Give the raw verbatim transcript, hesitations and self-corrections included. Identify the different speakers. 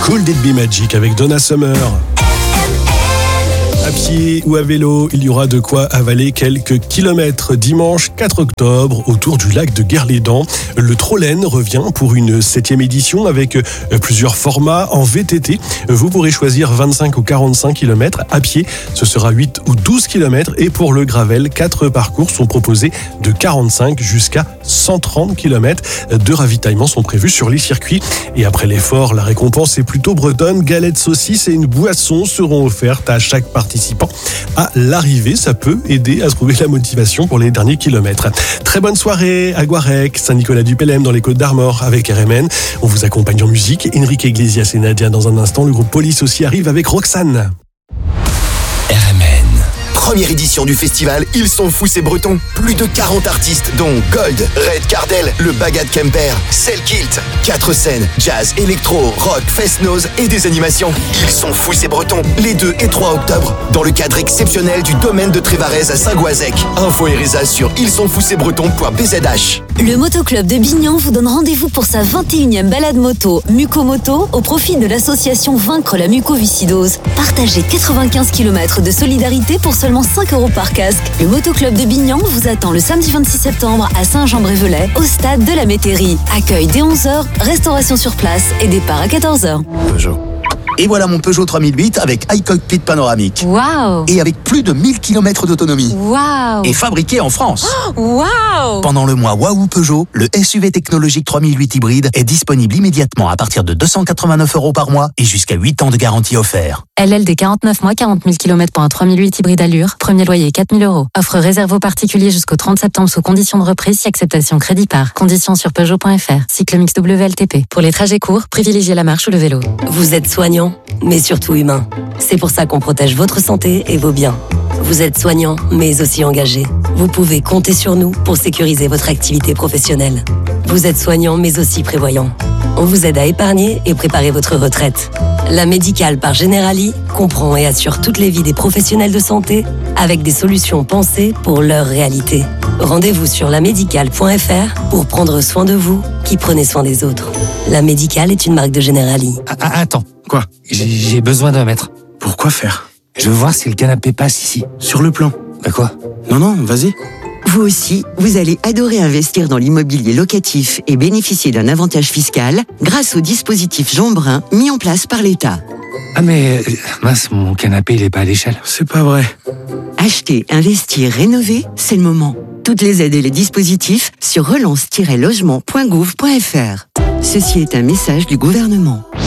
Speaker 1: Cool Dead Be Magic avec Donna Summer. À pied ou à vélo, il y aura de quoi avaler quelques kilomètres dimanche quatre octobre autour du lac de Guerlédan. Le Trollène revient pour une septième édition avec plusieurs formats en V T T. Vous pourrez choisir vingt-cinq ou quarante-cinq kilomètres. À pied, ce sera huit ou douze kilomètres. Et pour le gravel, quatre parcours sont proposés de quarante-cinq jusqu'à cent trente kilomètres. Deux ravitaillements sont prévus sur les circuits. Et après l'effort, la récompense est plutôt bretonne. Galettes, saucisses et une boisson seront offertes à chaque participant à l'arrivée. Ça peut aider à trouver la motivation pour les derniers kilomètres. Très bonne soirée à Guarec, Saint-Nicolas-du-Pélem dans les Côtes-d'Armor avec R M N. On vous accompagne en musique. Enrique Iglesias et Nadia dans un instant. Le groupe Police aussi arrive avec Roxane.
Speaker 2: R M N. Première édition du festival Ils sont fous ces Bretons. Plus de quarante artistes dont Gold, Red Cardel, le Bagad Kemper, Selkilt. Quatre scènes, jazz, électro, rock, fest-noz et des animations. Ils sont fous ces Bretons. Les deux et trois octobre dans le cadre exceptionnel du domaine de Trévarez à Saint-Goazec. Info et résa sur ils sont fous ces bretons point b z h.
Speaker 3: Le Motoclub de Bignan vous donne rendez-vous pour sa vingt et unième balade moto Mucomoto au profit de l'association Vaincre la mucoviscidose. Partagez quatre-vingt-quinze kilomètres de solidarité pour seulement cinq euros par casque. Le Motoclub de Bignan vous attend le samedi vingt-six septembre à Saint-Jean-Brévelay au stade de la Métairie. Accueil dès onze heures, restauration sur place et départ à quatorze heures.
Speaker 2: Peugeot. Et voilà mon Peugeot trois mille huit avec high cockpit panoramique.
Speaker 4: Waouh!
Speaker 2: Et avec plus de mille kilomètres d'autonomie.
Speaker 4: Waouh!
Speaker 2: Et fabriqué en France.
Speaker 4: Waouh!
Speaker 2: Pendant le mois Waouh Peugeot, le S U V technologique trois mille huit hybride est disponible immédiatement à partir de deux cent quatre-vingt-neuf euros par mois et jusqu'à huit ans de garantie offert.
Speaker 4: L L D quarante-neuf mois, quarante mille kilomètres pour un trois mille huit hybride allure. Premier loyer quatre mille euros. Offre réserve aux particuliers jusqu'au trente septembre sous conditions de reprise si acceptation crédit par. Conditions sur Peugeot point F R. Cycle mix W L T P. Pour les trajets courts, privilégiez la marche ou le vélo.
Speaker 5: Vous êtes soignant, mais surtout humain. C'est pour ça qu'on protège votre santé et vos biens. Vous êtes soignant, mais aussi engagé. Vous pouvez compter sur nous pour sécuriser votre activité professionnelle. Vous êtes soignant, mais aussi prévoyant. On vous aide à épargner et préparer votre retraite. La Médicale par Generali comprend et assure toutes les vies des professionnels de santé avec des solutions pensées pour leur réalité. Rendez-vous sur la médicale point f r pour prendre soin de vous qui prenez soin des autres. La Médicale est une marque de Generali.
Speaker 6: Ah, attends,
Speaker 7: Quoi?
Speaker 6: j'ai, j'ai besoin d'un mètre.
Speaker 7: Pourquoi faire?
Speaker 6: Je veux voir si le canapé passe ici.
Speaker 7: Sur le plan.
Speaker 6: Bah quoi?
Speaker 7: Non, non, vas-y.
Speaker 8: Vous aussi, vous allez adorer investir dans l'immobilier locatif et bénéficier d'un avantage fiscal grâce au dispositif Jean Brun mis en place par l'État.
Speaker 6: Ah mais, euh, mince, mon canapé il est pas à l'échelle.
Speaker 7: C'est pas vrai.
Speaker 8: Acheter, investir, rénover, c'est le moment. Toutes les aides et les dispositifs sur relance tiret logement point gouv point f r. Ceci est un message du gouvernement.